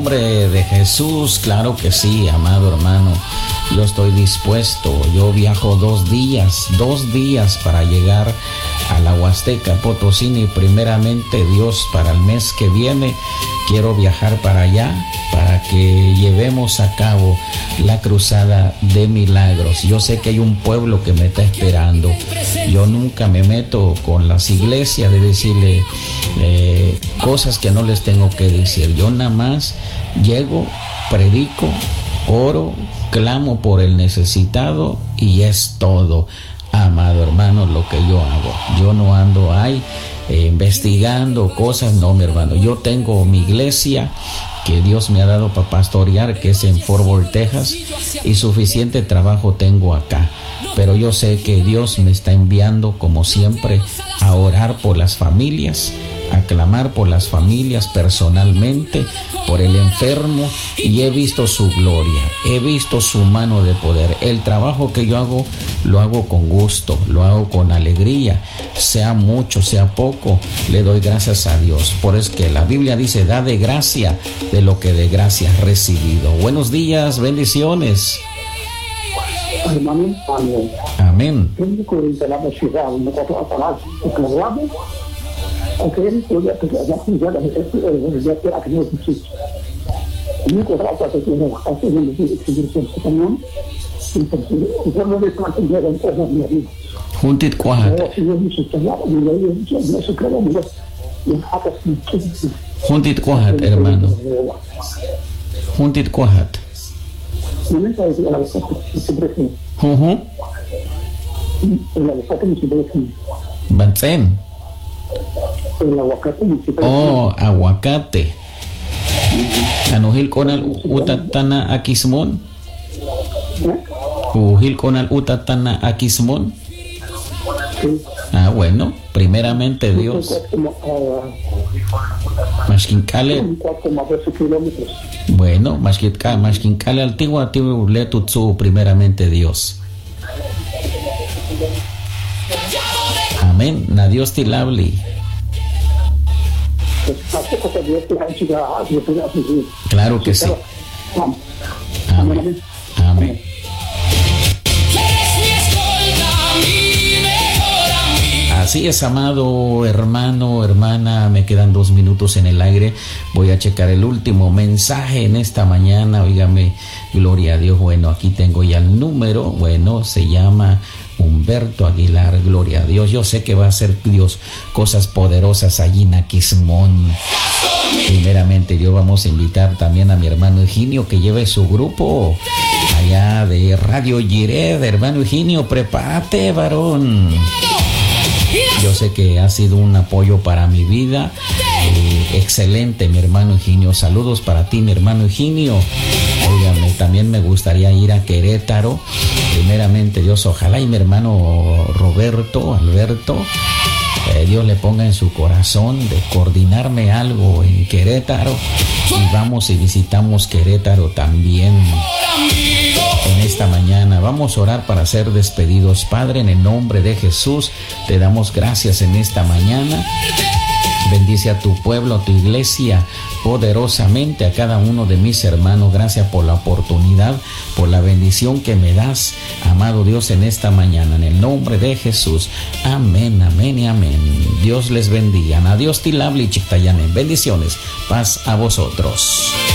nombre de Jesús, claro que sí, amado hermano. Yo estoy dispuesto. Yo viajo 2 días para llegar a la Huasteca Potosí, y primeramente Dios, para el mes que viene quiero viajar para allá para que llevemos a cabo la cruzada de milagros. Yo sé que hay un pueblo que me está esperando. Yo nunca me meto con las iglesias de decirle cosas que no les tengo que decir. Yo nada más llego, predico, oro, clamo por el necesitado y es todo, amado hermano, lo que yo hago. Yo no ando ahí investigando cosas, no, mi hermano. Yo tengo mi iglesia que Dios me ha dado para pastorear, que es en Fort Worth, Texas, y suficiente trabajo tengo acá. Pero yo sé que Dios me está enviando, como siempre, a orar por las familias, a clamar por las familias personalmente, por el enfermo, y he visto su gloria, he visto su mano de poder. El trabajo que yo hago, lo hago con gusto, lo hago con alegría, sea mucho, sea poco, le doy gracias a Dios. Por eso que la Biblia dice, da de gracia de lo que de gracia has recibido. Buenos días, bendiciones. Hermano, amén. Juntit Kwahat. Juntit Kwahat, hermano. Juntit Kwahat. Bantzen. Oh, aguacate. Anuhil konal utatana akismon. Uhil konal utatana akismon. Ah, bueno, primeramente Dios. Mashkinkale. Bueno, Mashkinkale altiwa letutsu, primeramente Dios. Amén. Na Dios tilabli. Claro que sí. Amén. Amén. Así es, amado hermano, hermana, me quedan 2 minutos en el aire. Voy a checar el último mensaje en esta mañana. Óigame, gloria a Dios. Bueno, aquí tengo ya el número. Bueno, se llama Humberto Aguilar, gloria a Dios. Yo sé que va a hacer Dios cosas poderosas allí en Aquismón. Primeramente, yo vamos a invitar también a mi hermano Eugenio, que lleve su grupo allá de Radio Yired. Hermano Eugenio, prepárate, varón. Yo sé que ha sido un apoyo para mi vida. Excelente, mi hermano Eugenio. Saludos para ti, mi hermano Eugenio. Óigame, también me gustaría ir a Querétaro. Primeramente, Dios, ojalá y mi hermano Alberto, Dios le ponga en su corazón de coordinarme algo en Querétaro. Y vamos y visitamos Querétaro también. En esta mañana vamos a orar para ser despedidos. Padre, en el nombre de Jesús, te damos gracias en esta mañana. Bendice a tu pueblo, a tu iglesia, poderosamente a cada uno de mis hermanos. Gracias por la oportunidad, por la bendición que me das, amado Dios, en esta mañana. En el nombre de Jesús. Amén, amén y amén. Dios les bendiga. Adiós, tilabli chictayanen. Bendiciones. Paz a vosotros.